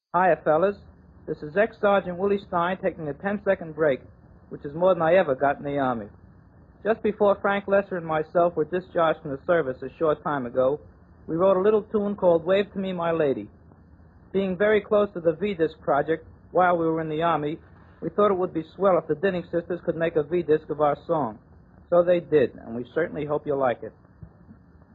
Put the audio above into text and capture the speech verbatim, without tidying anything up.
Hiya, fellas. This is ex-Sergeant Willie Stein taking a ten-second break, which is more than I ever got in the Army. Just before Frank Lesser and myself were discharged from the service a short time ago, we wrote a little tune called Wave to Me, My Lady. Being very close to the V-Disc project while we were in the Army, we thought it would be swell if the Dinning sisters could make a V-Disc of our song. So they did, and we certainly hope you like it.